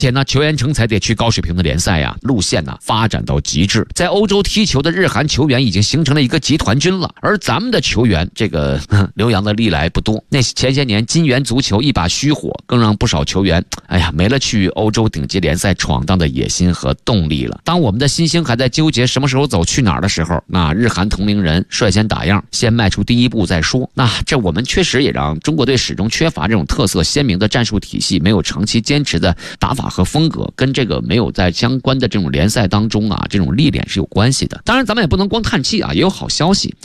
且呢，球员成才得去高水平的联赛呀，路线呢发展到极致。在欧洲踢球的日韩球员已经形成了一个集团军了，而咱们的球员这个留洋的历来不多。那前些年金元足球一把虚火，更让不少球员没了去欧洲顶级联赛闯荡的野心和动力了。当我们的新星还在纠结什么时候走去哪儿的时候，那日韩同龄人率先打样，先迈出第一步再说。那这我们确实也让中国队始终缺乏这种特色鲜明的战术体系，没有长期坚持的打法和风格，跟这个没有在相关的这种联赛当中这种历练是有关系的。当然咱们也不能光叹气也有好消息。